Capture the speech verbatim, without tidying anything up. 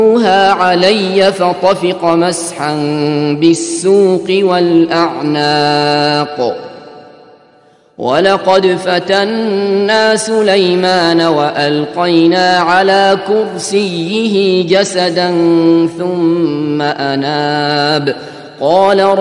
علي فطفق مسحا بالسوق والأعناق ولقد فتنا سليمان وألقينا على كرسيه جسدا ثم أناب قال